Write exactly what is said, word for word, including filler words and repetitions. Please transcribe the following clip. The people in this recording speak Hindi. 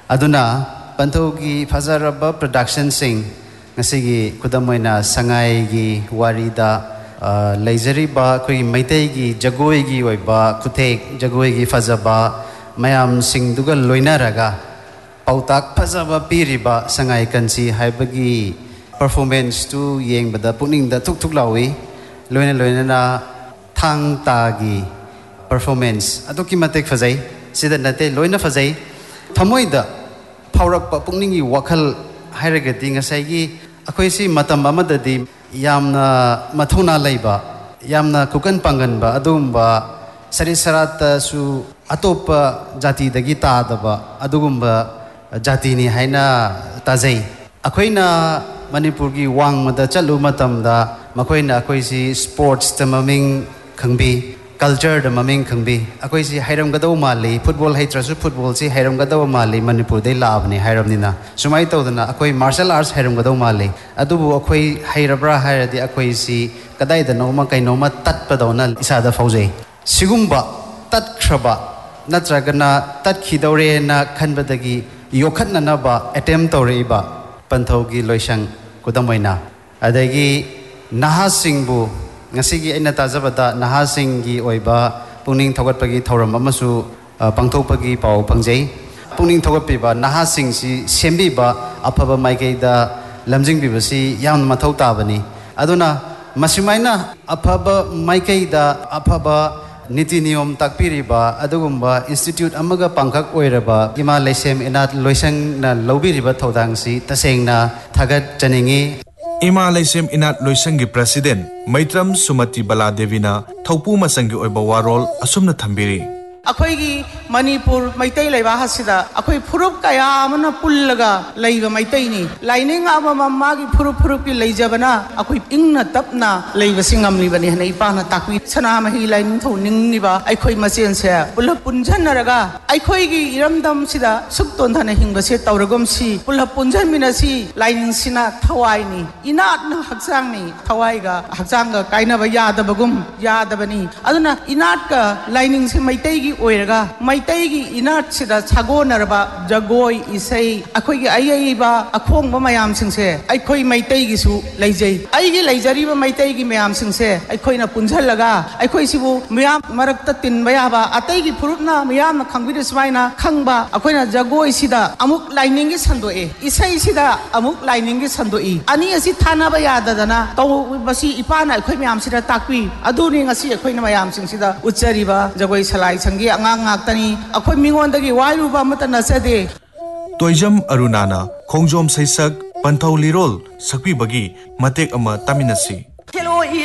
aduna panthogi fazaraba production sing ngasigi kudamoina sangai gi warida leizariba koi maitai gi jagoi gi oiba kuthek jagoi gi fazaba mayam singduga loinaraga pautak fazaba piriba sangai kansi haibagi performance tu yengbada puningda tuk tuk lawi loina loina na thang tagi performance adoki matek fazai sida nate loina fazai thamoida phaurakpa pungningi wakhal hairagati ngasai akhoi si matam amadadi yamna mathona leiba yamna kukan panganba adumba sarisarata su atopa jati dagi tadaba adugumba jati ni haina tajai akhoina manipur gi wangmada chalu matamda makhoina akhoi si sports tamaming khangbi culture da maming khangbi akhoi si hairam gadau mali football haitrasu football si hairam gadau mali manipur dei labni hairam nina sumai tawdana akhoi martial arts hairam gadau mali adubu akhoi hairabra hairadi akhoi si kadai da noma kai noma tatpa dawna isada faujai sigumba tatkhaba natragana tatkhidaure na khanbadagi yokhatna na ba attempt tawreiba panthogi loisang kudamoina adagi naha singbu ngasigi aina tajabada naha singgi oiba puning thogatpagi thoram amasu pangthokpagi pau pangjai puning thogatpiba naha singsi sembiba afaba maikeida lamjingbibasi yam mathau tabani aduna masimaina afaba maikeida afaba niti niyom takpiriba adugumba institute amaga pangkhak oiraba ima leisem inat loisang na lobiriba thodangsi tasengna thagat chaningi Ima Laisem Inat Loisangi President Maitram Sumati Baladevina Thaupu Masangi Oiba Warol Asumna Thambiri अखोई मणिपुर मैतई लेबा हसिदा अखोई फुरुप कया अमना पुल्लगा लेबा मैतईनी लाइनिंग अब मागी फुरुप फुरुप की लेजबना अखोई इंगना तपना लेबा सिंगमली बनी हने इपाना ताकवी सना मही लाइनिंग थौ निंगनिबा अखोई मसेन से पुल पुंजनरगा अखोई की इरमदम सिदा सुक तोंधने हिंगबसे तौरगमसी पुल पुंजनमिनसी लाइनिंग सिना थवाइनी इनात न हक्सांगनी थवाइगा हक्सांगा काइनबा यादबगुम यादबनी अदुना इनात का लाइनिंग से मैतई की ओइरगा मैतई की इनाट सिदा छागोनरबा जगोई इसई अखोई की अयईबा अखोंबा मयाम सिंगसे अखोई मैतई की सु लेजै अईगी लेजरीबा मैतई की मयाम सिंगसे अखोइना पुंझलगा अखोई सिबु मयाम मरक्ता तिनबा याबा अतई की फुरुपना मयाम खंगबिदे सुमाइना खंगबा अखोइना जगोई सिदा अमुक लाइनिंग की संदोए इसई सिदा अमुक लाइनिंग की संदोई अनि असि थानाबा याददना तौ बसी इपाना अखोई मयाम सिदा ताकवी अदुनि ngasi अखोइना मयाम सिंगसिदा उच्चरीबा जगोई सलाई संगी angang ngaktani akhoi mingondagi wairuba mata nasade Toijam Arunana Khongjom Saisak Panthau Lirol Sakpi Bagi Matek Ama Taminasi